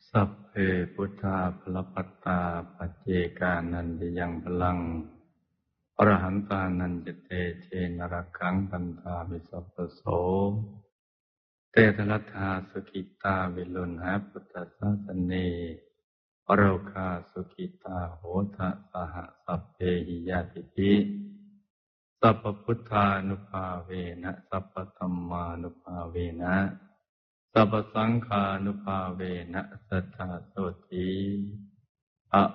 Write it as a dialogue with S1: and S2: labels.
S1: สัพเพพุทธาภลปัตตาปัจเจกานันจะยังพลังอรหันตานันจะเตเชนรักขังพันธามิสัพพโสเตทรัตถาสุขิตาวิลุณหาพุทธศาสเนอโรคาสุขิตาโหทะสหสัพเพหิยาติภิสัพพพุทธานุภาเวนะสัพพธัมมานุภาเวนะสัพพสังฆานุภาเวนะสัทธาโสติ